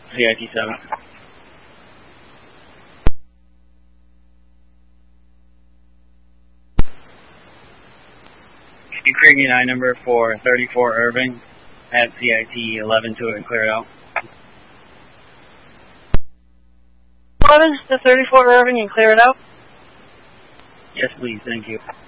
CIT 7. Create me 9 number for 34 Irving at CIT 11 to it and clear it out. 11 to 34 Irving and clear it out? Yes, please. Thank you.